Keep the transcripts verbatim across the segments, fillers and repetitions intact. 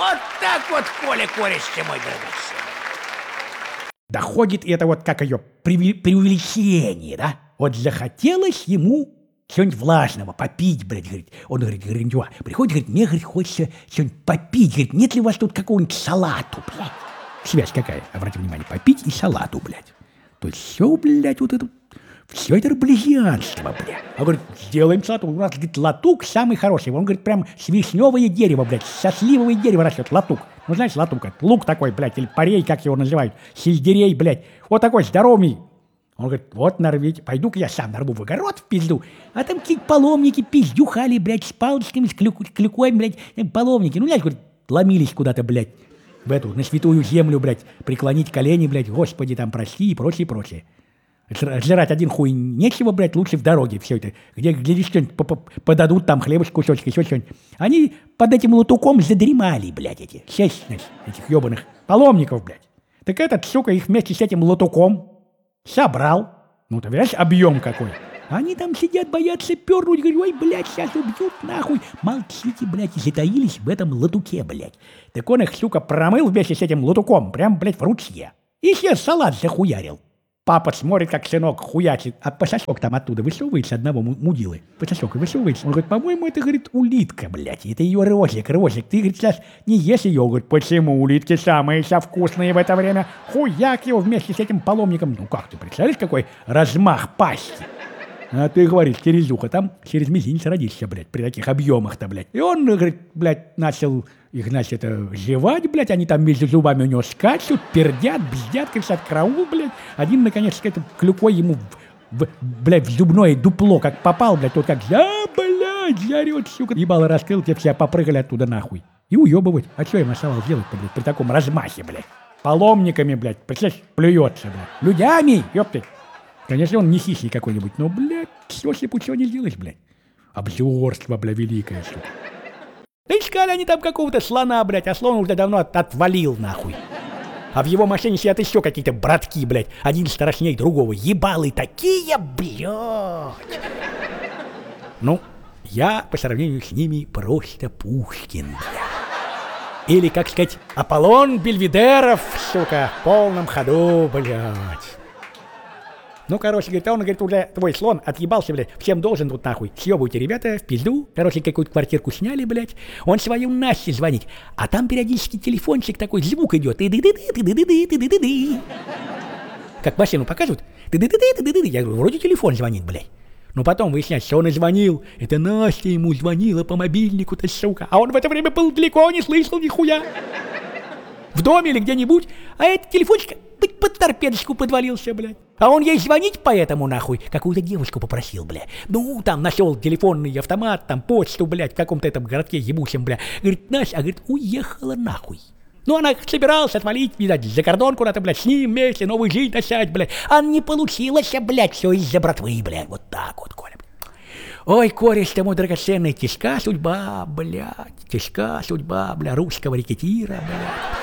Вот так вот, Коля, корище мой драгоценный. Доходит это вот как ее преувеличение, да? Вот захотелось ему что-нибудь влажного попить, блядь, говорит. Он говорит, говорит, приходит, говорит, мне, говорит, хочется что-нибудь попить. Говорит, нет ли у вас тут какого-нибудь салату, блядь? Связь какая? Обратите внимание, попить и салату, блядь. То есть все, блядь, вот это, все это близианство, блядь. А говорит, сделаем салату. У нас, говорит, латук самый хороший. Он, говорит, прям с вишневое дерево, блядь, со сливовое дерево растет, латук. Ну, знаешь, латук, лук такой, блядь, или парей, как его называют, сельдерей, блядь. Вот такой здоровый. Он говорит, вот нарвите, пойду-ка я сам нарву в огород в пизду. А там какие-то паломники пиздюхали, блядь, с палочками, с клюк, клюкой, блядь, паломники. Ну, блядь, говорит, ломились куда-то, блядь, в эту, на святую землю, блядь, преклонить колени, блядь, Господи, там, прости и прочее, прочее. Жрать один хуй нечего, блядь, лучше в дороге все это. Где, где что-нибудь подадут, там хлебушек, кусочек, еще что-нибудь. Они под этим лутуком задремали, блядь, эти, шесть, значит, этих ебаных паломников, блядь. Так этот, сука, их вместе с этим лутуком собрал. Ну, ты видишь, объем какой. Они там сидят, боятся пернуть, говорят, ой, блядь, сейчас убьют, нахуй. Молчите, блядь, и затаились в этом латуке, блядь. Так он их, сука, промыл вместе с этим латуком, прям, блядь, в ручье. И себе салат захуярил. Папа смотрит, как сынок хуячит, а пососок там оттуда высовывается одного мудилы. Пососок высовывается. Он говорит, по-моему, это, говорит, улитка, блядь. Это ее рожик, рожик. Ты, говорит, сейчас не ешь ее. Говорит, почему? Улитки самые все вкусные в это время. Хуяк его вместе с этим паломником. Ну как ты представляешь, какой размах пасти? А ты, говорит, терезуха там через мизинец родишься, блядь, при таких объемах-то, блядь. И он, говорит, блядь, начал их, значит, жевать, блядь, они там между зубами у него скачут, пердят, бздят, кричат, караул, блядь. Один, наконец, с этой клюкой ему, в, в, блядь, в зубное дупло, как попал, блядь, тот как, я, блядь, зарет, сука. Ебало раскрыл, те все попрыгали оттуда нахуй. И уебывать. А что им оставалось делать-то, блядь, при таком размахе, блядь? Паломниками, блядь, представляешь, плюется, блядь. Людьми, ёптать. Конечно, он не хищник какой-нибудь, но, блядь, все слепучего не сделаешь, блядь. Обзорство, бля, великое, сука. Да искали они там какого-то слона, блядь, а слон уже давно от- отвалил, нахуй. А в его машине сидят еще какие-то братки, блядь, один страшней другого. Ебалы такие, блядь. Ну, я по сравнению с ними просто Пушкин, блядь. Или, как сказать, Аполлон Бельведеров, сука, в полном ходу, блядь. Ну, короче, говорит, а он, говорит, уже твой слон отъебался, блядь, всем должен тут нахуй. Съебывайте, ребята, в пизду. Короче, какую-то квартирку сняли, блядь. Он свою Насте звонит, а там периодически телефончик такой, звук идет. Как машину показывают. Я говорю, вроде телефон звонит, блядь. Но потом выясняется, что он и звонил. Это Настя ему звонила по мобильнику-то, сука. А он в это время был далеко, не слышал нихуя. В доме или где-нибудь, а этот телефончик под торпедочку подвалился, блядь. А он ей звонить поэтому, нахуй, какую-то девушку попросил, блядь. Ну, там, нашел телефонный автомат, там, почту, блядь, в каком-то этом городке ебучем, блядь. Говорит, Настя, а, говорит, уехала нахуй. Ну, она собиралась отвалить, видать, за кордон куда-то, блядь, с ним вместе, новую жизнь начать, блядь. А не получилось, блядь, все из-за братвы, блядь. Вот так вот, Коля. Ой, кореш ты мой драгоценный, тяжка судьба, блядь. Тяжка судьба, блядь, русского рекетира, блядь.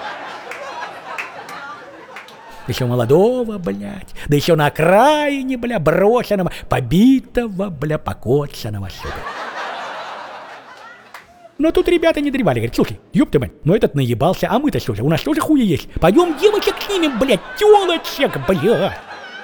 Еще молодого, блядь, да еще на окраине, бля, брошенного, побитого, бля, покоцанного, сука. Но тут ребята не древали, говорят, слушай, ёб ты, блядь, ну этот наебался, а мы-то что же, у нас тоже хуя есть. Пойдем девочек снимем, блядь, тёлочек, блядь.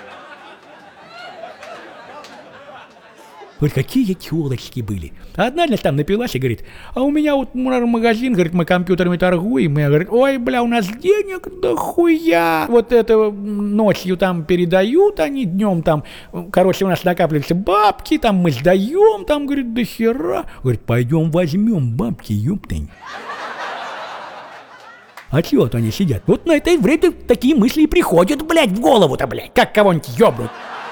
Вот какие тёлочки были. Одна, значит, там напилась и говорит, а у меня вот магазин, говорит, мы компьютерами торгуем. И я говорю, ой, бля, у нас денег дохуя. Вот это ночью там передают, они днем там, короче, у нас накапливаются бабки, там мы сдаем, там, говорит, до хера. Говорит, пойдем возьмем бабки, ёптань. А чего-то они сидят? Вот на этой время такие мысли и приходят, блядь, в голову-то, блядь, как кого-нибудь ёбнуть.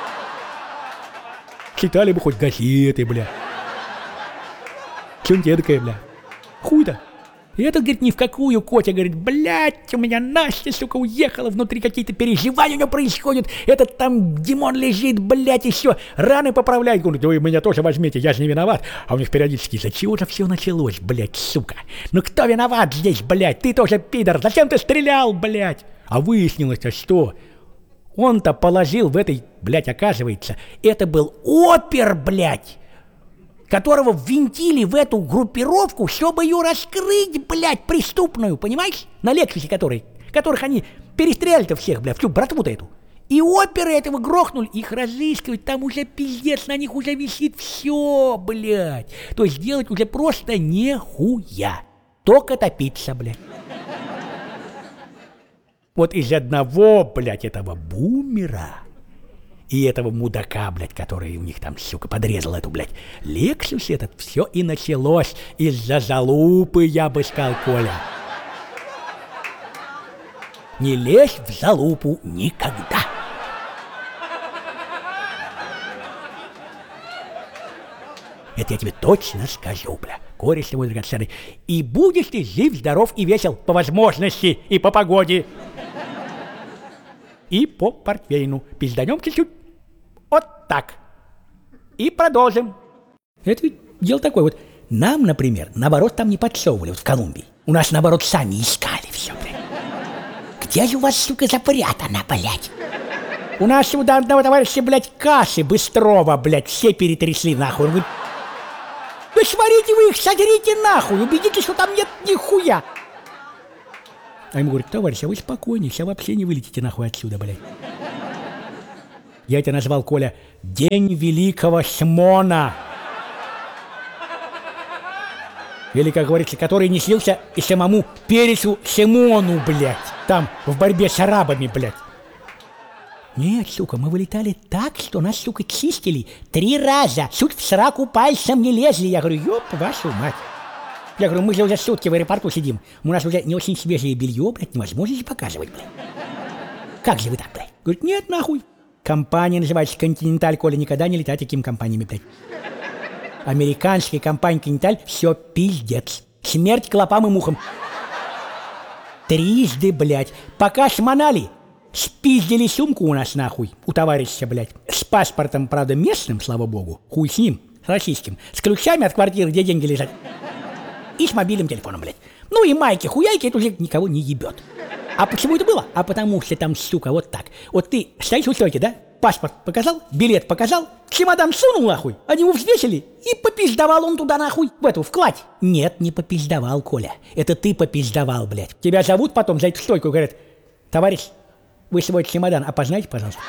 Читали бы хоть газеты, бля. Что-нибудь эдакое, бля. Хуй-то. И этот, говорит, ни в какую, Котя, говорит, блядь, у меня Настя, сука, уехала, внутри какие-то переживания у него происходят. Этот там Димон лежит, блядь, и все, раны поправляет. Говорит, вы меня тоже возьмите, я же не виноват. А у них периодически, за чего-то все началось, блядь, сука. Ну кто виноват здесь, блядь, ты тоже пидор, зачем ты стрелял, блядь? А выяснилось-то что? Он-то положил в этой, блядь, оказывается, это был опер, блядь. которого ввинтили в эту группировку, чтобы ее раскрыть, блядь, преступную, понимаешь? На Лексусе которой, которых они перестреляли-то всех, блядь, всю братву-то эту. И оперы этого грохнули, их разыскивать, там уже пиздец, на них уже висит все, блядь. То есть делать уже просто нехуя, только топиться, блядь. Вот из одного, блядь, этого бумера и этого мудака, блядь, который у них там, сука, подрезал эту, блядь, Лексус этот, все и началось из-за залупы, я бы сказал, Коля. Не лезь в залупу никогда. Это я тебе точно скажу, бля, кореш мой драгоценный. И будешь ты жив, здоров и весел по возможности и по погоде. И по портвейну. Пизданем чуть-чуть. Вот так. И продолжим. Это ведь дело такое вот. Нам, например, наоборот, там не подсовывали, вот в Колумбии. У нас, наоборот, сами искали все, блядь. Где же у вас, сука, запрятано, блядь? У нас у одного товарища, блядь, каши Быстрова, блядь, все перетрясли, нахуй. Он говорит, да сварите вы их, содрите нахуй, убедитесь, что там нет нихуя. А ему говорит, товарищ, а вы спокойнее, сейчас вообще не вылетите нахуй отсюда, блядь. Я тебя назвал, Коля, День Великого Шмона. Или, как говорится, который не снился и самому Пересу Симону, блядь, там, в борьбе с арабами, блядь. Нет, сука, мы вылетали так, что нас, сука, чистили три раза. Чуть в сраку пальцем не лезли. Я говорю, ёп, вашу мать. Я говорю, мы же уже сутки в аэропорту сидим. У нас уже не очень свежее белье, блядь, невозможно же показывать, блядь. Как же вы так, блядь? Говорит, нет, нахуй. Компания называется Континенталь, Коля, никогда не летай такими компаниями, блядь. Американская компания Континенталь, все пиздец. Смерть клопам и мухам. Трижды, блядь. Пока шмонали, спиздили сумку у нас, нахуй, у товарища, блядь. С паспортом, правда, местным, слава богу. Хуй с ним, с российским. С ключами от квартиры, где деньги лежат. И с мобильным телефоном, блядь. Ну и майки-хуяйки, это уже никого не ебет. А почему это было? А потому что там, сука, вот так. Вот ты стоишь у стойки, да? Паспорт показал, билет показал, чемодан сунул, нахуй. Они его взвесили, и попиздовал он туда, нахуй, в эту, в кладь. Нет, не попиздовал, Коля. Это ты попиздовал, блядь. Тебя зовут потом за эту стойку и говорят, товарищ, вы свой чемодан опознайте, пожалуйста.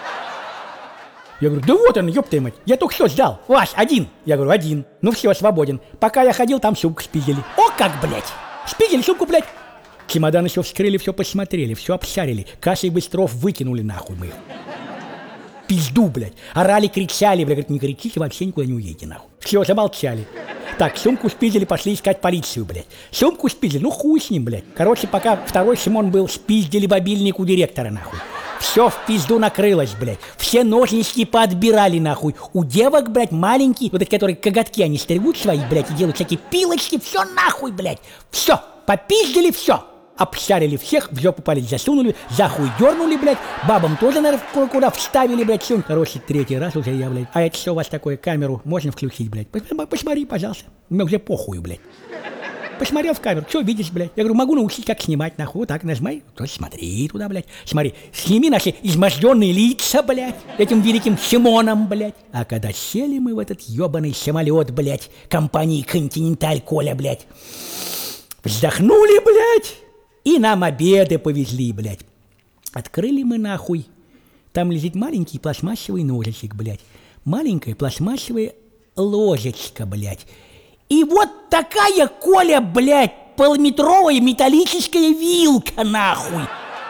Я говорю, да вот он, ёб твою мать, я только что сдал. Ваш, один. Я говорю, один. Ну все, свободен. Пока я ходил, там сумку спиздили. О как, блядь. Спиздили сумку, блядь. Чемодан еще вскрыли, все посмотрели, все обшарили. Кашей Быстров выкинули нахуй мы их. Пизду, блядь. Орали, кричали, блядь. Говорит, не кричите, вообще никуда не уедете, нахуй. Все, замолчали. Так, сумку спиздили, пошли искать полицию, блядь. Сумку спиздили, ну хуй с ним, блядь. Короче, пока второй Симон был, спиздили мобильник у директора, нахуй. Все в пизду накрылось, блядь. Все ножнички поотбирали, нахуй. У девок, блядь, маленькие, вот эти, которые коготки, они стригут свои, блядь, и делают всякие пилочки. Все нахуй, блядь. Все, попиздили все. Обшарили всех, в жопу палец засунули, за хуй дернули, блядь. Бабам тоже, наверное, куда вставили, блядь, все. Короче, третий раз уже я, блядь. А это что у вас такое, камеру можно включить, блядь? Посмотри, пожалуйста. Мне уже похуй, блядь. Посмотрел в камеру, что видишь, блядь? Я говорю, могу научить, как снимать, нахуй. Вот так нажимай, то смотри туда, блядь. Смотри, сними наши изможденные лица, блядь, этим великим Симоном, блядь. А когда сели мы в этот ебаный самолет, блядь, компании Континенталь, Коля, блядь, вздохнули, блядь, и нам обеды повезли, блядь. Открыли мы, нахуй. Там лежит маленький пластмассовый ножичек, блядь. Маленькая пластмассовая ложечка, блядь. И вот такая, Коля, блядь, полуметровая металлическая вилка, нахуй.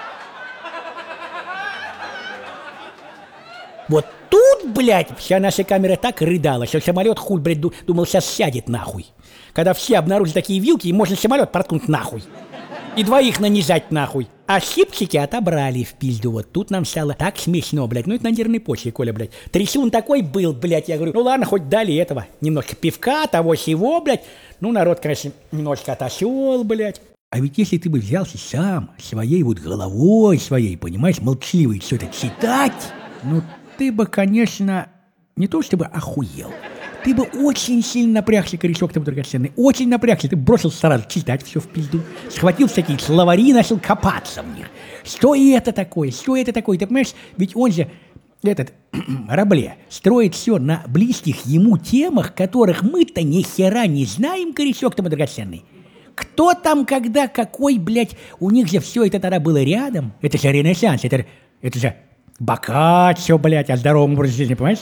Вот тут, блядь, вся наша камера так рыдала, что самолет, хуй, блядь, думал, сейчас сядет, нахуй. Когда все обнаружили такие вилки, и можно самолет проткнуть, нахуй. И двоих нанизать, нахуй. А щипчики отобрали в пизду. Вот тут нам стало так смешно, блядь. Ну это на нервной почве, Коля, блядь. Трясун такой был, блядь. Я говорю, ну ладно, хоть дали этого. Немножко пивка, того сего, блядь. Ну народ, конечно, немножко отошел, блядь. А ведь если ты бы взялся сам, своей вот головой своей, понимаешь, молчаливый, все это читать, ну ты бы, конечно, не то чтобы охуел. Ты бы очень сильно напрягся, корешок ты бы драгоценный, очень напрягся, ты бросился сразу читать все в пизду, схватил всякие словари и начал копаться в них. Что это такое, что это такое, ты понимаешь, ведь он же этот Рабле строит все на близких ему темах, которых мы-то ни хера не знаем, корешок-то мы драгоценный. Кто там, когда, какой, блядь, у них же все это тогда было рядом. Это же Ренессанс, это, это же Боккаччо, блядь, о здоровом образе жизни, понимаешь?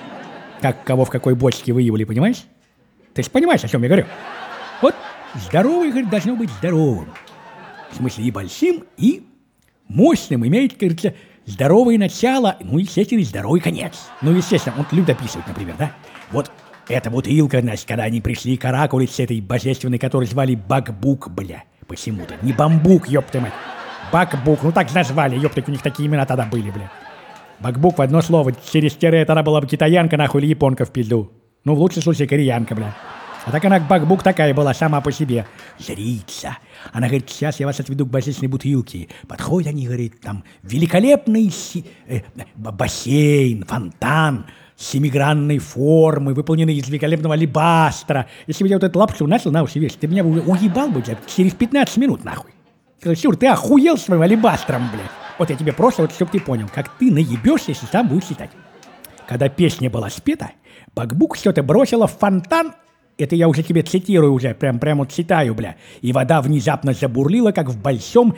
Как кого в какой бочке выявили, понимаешь? Ты же понимаешь, о чем я говорю? Вот здоровый, говорит, должно быть здоровым. В смысле и большим, и мощным, имеет, кажется, здоровое начало, ну, естественно, и здоровый конец. Ну, естественно, он любит описывать, например, да? Вот эта бутылка, значит, когда они пришли к оракулице этой божественной, которую звали Бакбук, бля, почему-то. Не Бамбук, ёпта мать. Бакбук, ну так назвали, ёпта, у них такие имена тогда были, бля. Бакбук в одно слово, через тире тогда была бы китаянка, нахуй, или японка в пизду. Ну, в лучшем случае, кореянка, бля. А так она, Бакбук, такая была, сама по себе. Жрица. Она говорит, сейчас я вас отведу к божественной бутылке. Подходят они, говорит, там великолепный си... э, бассейн, фонтан, семигранной формы, выполненный из великолепного алебастра. Если бы я вот эту лапшу начал на уши вешать, ты меня бы уебал бы, блядь, через пятнадцать минут, нахуй. Сюр, ты охуел своим алебастром, блядь. Вот я тебе просто, вот чтоб ты понял, как ты наебешься, если сам будешь читать. Когда песня была спета, Бакбук все это бросила в фонтан. Это я уже тебе цитирую, уже прям, прям вот читаю, бля. И вода внезапно забурлила, как в большом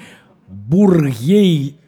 бургей...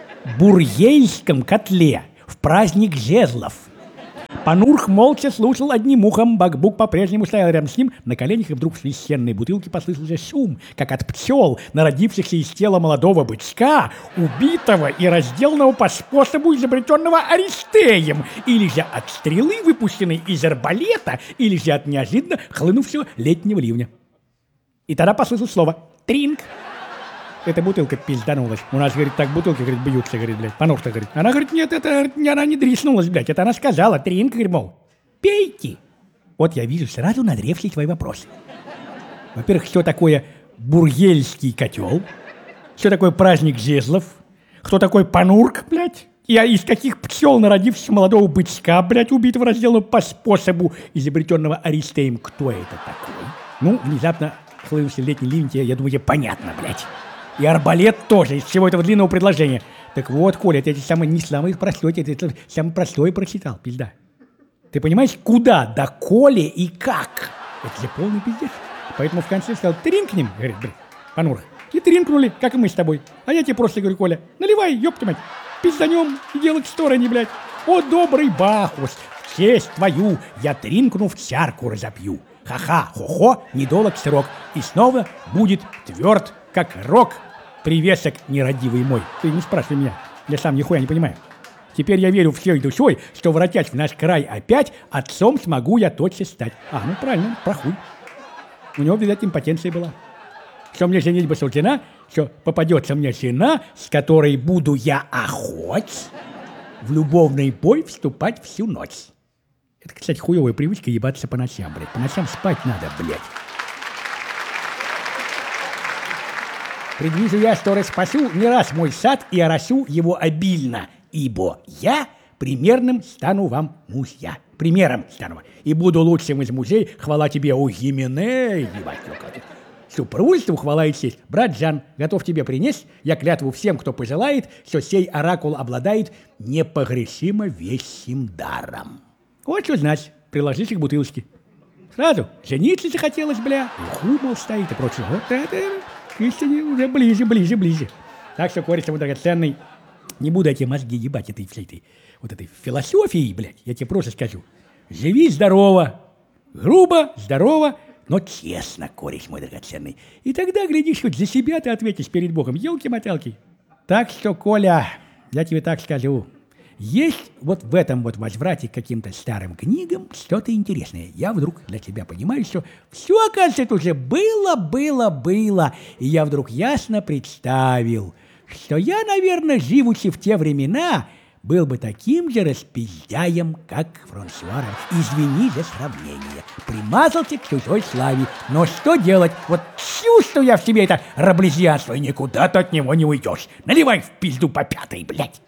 бургейском котле в праздник жезлов. Панурх молча слушал одним ухом, Бакбук по-прежнему стоял рядом с ним на коленях, и вдруг в священной бутылке послышался шум, как от пчел, народившихся из тела молодого бычка, убитого и разделанного по способу, изобретенного Аристеем, или же от стрелы, выпущенной из арбалета, или же от неожиданно хлынувшего летнего ливня. И тогда послышалось слово «тринг». Эта бутылка пизданулась. У нас, говорит, так бутылки, говорит, бьются, говорит, блядь, Панух-то, говорит. Она говорит, нет, это она не дриснулась, блядь, это она сказала, тринг, говорит, мол, пейте. Вот я вижу сразу надревшие твои вопросы. Во-первых, что такое бургельский котел? Что такое праздник жезлов? Кто такой Панурк, блядь? И из каких пчел народившегося молодого бычка, блядь, убитого, разделанного по способу, изобретенного Аристеем? Кто это такой? Ну, внезапно хлынувший летний ливень, я думаю, тебе понятно, блядь. И арбалет тоже, из всего этого длинного предложения. Так вот, Коля, это самое не самое простое, это, это самое простое прочитал, пизда. Ты понимаешь, куда, да Коле и как? Это же полный пиздец. Поэтому в конце сказал, тринкнем, говорит, блин, Панур. И тринкнули, как и мы с тобой. А я тебе просто говорю, Коля, наливай, ёпта мать, пизданем и делать в стороне, блядь. О, добрый Бахус, в честь твою я тринкну в чарку разопью. Ха-ха, хо-хо, недолг срок. И снова будет тверд, как рог. Привесок нерадивый мой. Ты не спрашивай меня, я сам нихуя не понимаю. Теперь я верю всей душой, что, воротясь в наш край опять, отцом смогу я тотчас стать. А, ну правильно, прохуй. У него, видать, импотенция была. Что мне женитьба суждена, что попадется мне жена, с которой буду я охоть, в любовный бой вступать всю ночь. Это, кстати, хуевая привычка ебаться по ночам, блядь. По ночам спать надо, блядь. Предвижу я, что распасу не раз мой сад и оросю его обильно, ибо я примерным стану вам мужья. Примером стану. И буду лучшим из мужей, хвала тебе, о Гименей, ебать, супружеству хвала и честь. Брат Жан, готов тебе принести, я клятву всем, кто пожелает, что сей оракул обладает непогрешимо вещим даром. Вот что значит, приложись к бутылочке. Сразу жениться захотелось, бля, и хумол стоит и прочее. Вот это... истине уже ближе, ближе, ближе. Так что, Кореш, мой драгоценный, не буду я тебе мозги ебать этой всей этой, вот этой философией, блядь, я тебе просто скажу. Живи здорово, грубо, здорово, но честно, Кореш, мой драгоценный. И тогда, глядишь, хоть за себя ты ответишь перед Богом, елки-моталки. Так что, Коля, я тебе так скажу. Есть вот в этом вот возврате к каким-то старым книгам что-то интересное. Я вдруг для себя понимаю, что все, оказывается, это уже было, было, было. И я вдруг ясно представил, что я, наверное, живучи в те времена, был бы таким же распиздяем, как Франсуа. Извини за сравнение. Примазался к чужой славе. Но что делать? Вот чувствую я в себе это раблезианство, и никуда ты от него не уйдешь. Наливай в пизду по пятой, блядь.